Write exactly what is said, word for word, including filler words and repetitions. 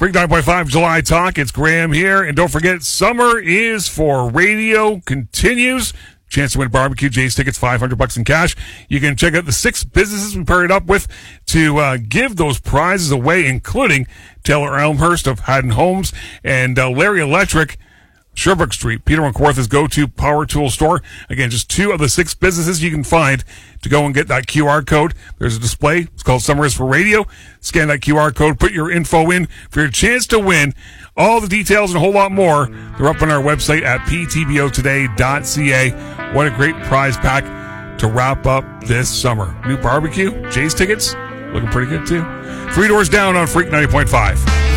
Freak nine point five July Talk. It's Graham here. And don't forget, summer is for radio continues. Chance to win barbecue Jay's tickets, five hundred bucks in cash. You can check out the six businesses we paired up with to uh, give those prizes away, including Taylor Elmhurst of Haddon Homes and uh, Larry Electric, Sherbrooke Street, Peter McCorth's go-to power tool store. Again, just two of the six businesses you can find to go and get that Q R code. There's a display. It's called Summer is for Radio. Scan that Q R code, put your info in for your chance to win. All the details and a whole lot more, they're up on our website at p t b o today dot c a. What a great prize pack to wrap up this summer. New barbecue, Jay's tickets, looking pretty good too. Three doors down on Freak ninety point five.